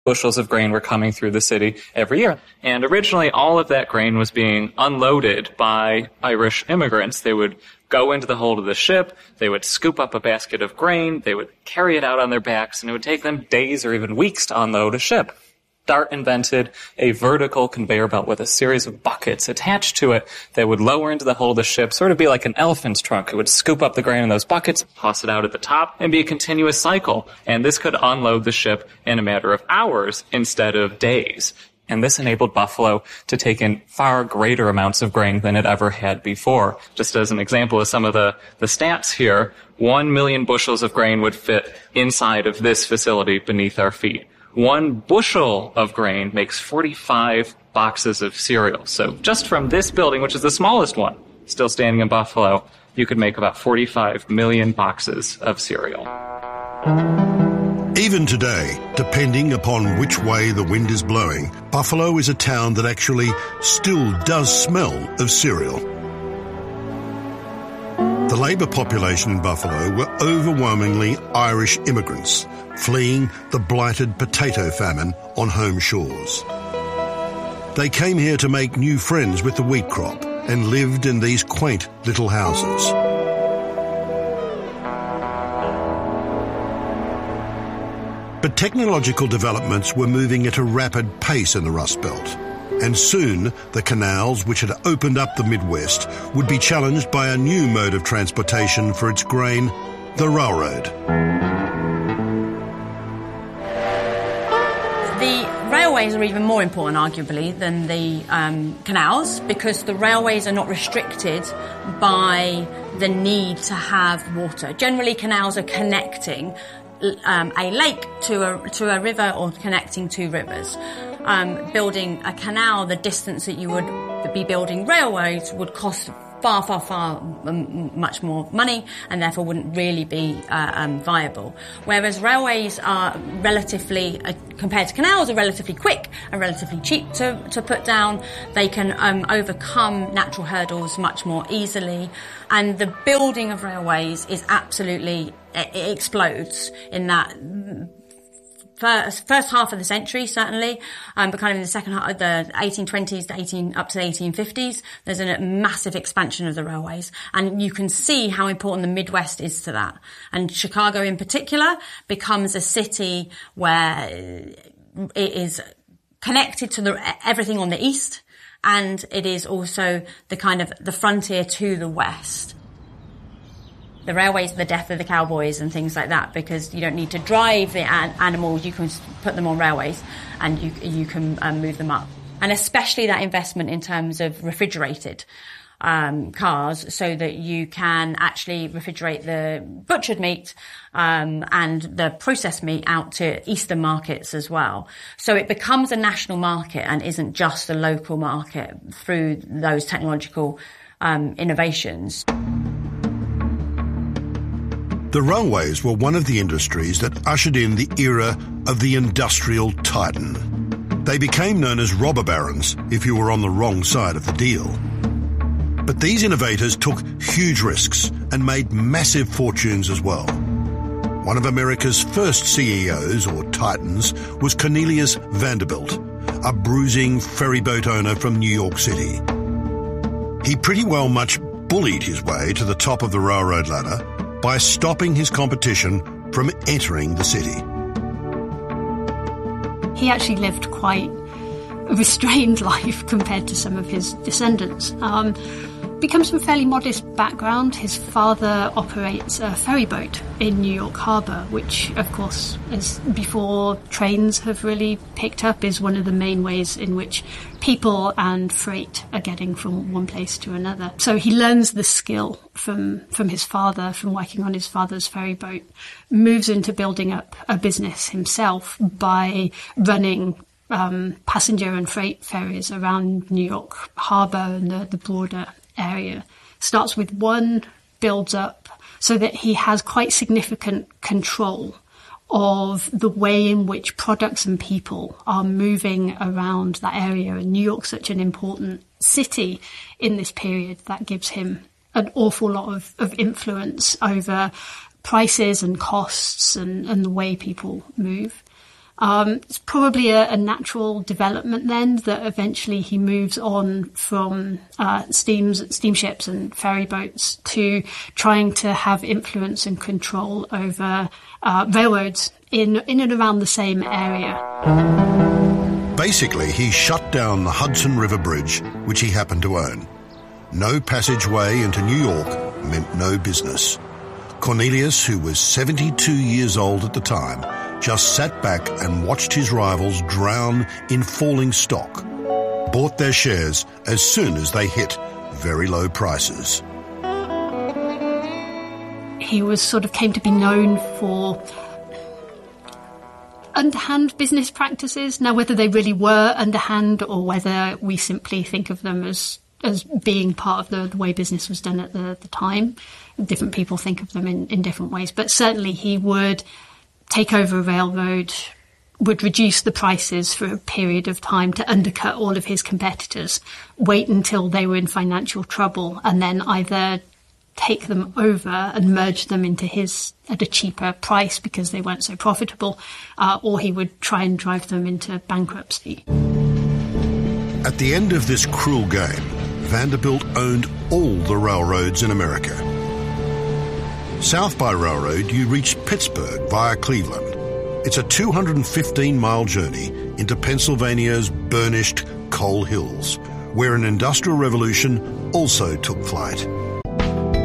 bushels of grain were coming through the city every year. And originally, all of that grain was being unloaded by Irish immigrants. They would go into the hold of the ship, they would scoop up a basket of grain, they would carry it out on their backs, and it would take them days or even weeks to unload a ship. Dart invented a vertical conveyor belt with a series of buckets attached to it that would lower into the hold of the ship, sort of be like an elephant's trunk. It would scoop up the grain in those buckets, toss it out at the top, and be a continuous cycle. And this could unload the ship in a matter of hours instead of days. And this enabled Buffalo to take in far greater amounts of grain than it ever had before. Just as an example of some of the stats here, 1 million bushels of grain would fit inside of this facility beneath our feet. 1 bushel of grain makes 45 boxes of cereal. So just from this building, which is the smallest one, still standing in Buffalo, you could make about 45 million boxes of cereal. Even today, depending upon which way the wind is blowing, Buffalo is a town that actually still does smell of cereal. The labour population in Buffalo were overwhelmingly Irish immigrants, fleeing the blighted potato famine on home shores. They came here to make new friends with the wheat crop and lived in these quaint little houses. But technological developments were moving at a rapid pace in the Rust Belt, and soon the canals which had opened up the Midwest would be challenged by a new mode of transportation for its grain, the railroad. The railways are even more important, arguably, than the canals, because the railways are not restricted by the need to have water. Generally, canals are connecting a lake to a river or connecting 2 rivers. Building a canal, the distance that you would be building railways would cost far much more money, and therefore wouldn't really be viable. Whereas railways are relatively, compared to canals, are relatively quick and relatively cheap to put down. They can overcome natural hurdles much more easily, and the building of railways is absolutely, it explodes in that first half of the century, certainly, but kind of in the second half of the 1820s up to the 1850s, there's a massive expansion of the railways. And you can see how important the Midwest is to that. And Chicago in particular becomes a city where it is connected to everything on the east, and it is also the kind of the frontier to the west. The railways are the death of the cowboys and things like that, because you don't need to drive the animals, you can put them on railways and you can move them up. And especially that investment in terms of refrigerated cars, so that you can actually refrigerate the butchered meat and the processed meat out to eastern markets as well. So it becomes a national market and isn't just a local market through those technological innovations. The railways were one of the industries that ushered in the era of the industrial titan. They became known as robber barons if you were on the wrong side of the deal. But these innovators took huge risks and made massive fortunes as well. One of America's first CEOs, or titans, was Cornelius Vanderbilt, a bruising ferryboat owner from New York City. He pretty well much bullied his way to the top of the railroad ladder by stopping his competition from entering the city. He actually lived quite a restrained life compared to some of his descendants. Comes from a fairly modest background. His father operates a ferry boat in New York Harbour, which, of course, as before trains have really picked up, is one of the main ways in which people and freight are getting from one place to another. So he learns the skill from his father, from working on his father's ferry boat, moves into building up a business himself by running passenger and freight ferries around New York Harbour and the broader area. Starts with one, builds up, so that he has quite significant control of the way in which products and people are moving around that area. And New York's such an important city in this period that gives him an awful lot of influence over prices and costs and the way people move. It's probably a natural development then that eventually he moves on from steamships and ferry boats to trying to have influence and control over railroads in and around the same area. Basically, he shut down the Hudson River Bridge, which he happened to own. No passageway into New York meant no business. Cornelius, who was 72 years old at the time, just sat back and watched his rivals drown in falling stock, bought their shares as soon as they hit very low prices. He came to be known for underhand business practices. Now, whether they really were underhand or whether we simply think of them as being part of the way business was done at the time, different people think of them in different ways. But certainly he would take over a railroad, would reduce the prices for a period of time to undercut all of his competitors, wait until they were in financial trouble, and then either take them over and merge them into his at a cheaper price because they weren't so profitable, or he would try and drive them into bankruptcy. At the end of this cruel game, Vanderbilt owned all the railroads in America. South by railroad, you reach Pittsburgh via Cleveland. It's a 215-mile journey into Pennsylvania's burnished coal hills, where an industrial revolution also took flight.